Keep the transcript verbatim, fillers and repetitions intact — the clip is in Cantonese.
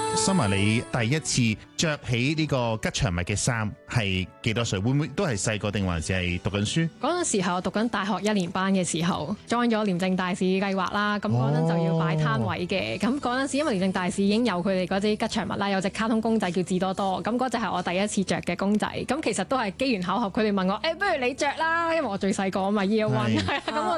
Summer，你第一次着起呢個吉祥物嘅衫係幾多歲？會唔會都係細個定還是係讀緊書？ 嗰陣時候我讀緊大學一年班嘅時候，join 咗廉政大使計劃啦。咁嗰陣就要擺攤位嘅。咁嗰陣時因為廉政大使已經有佢哋嗰啲吉祥物啦，有隻卡通公仔叫智多多。咁嗰隻係我第一次着嘅公仔。咁其實都係機緣巧合，佢哋問我，誒、欸，不如你着啦，因為我最細個啊嘛，year one。咁我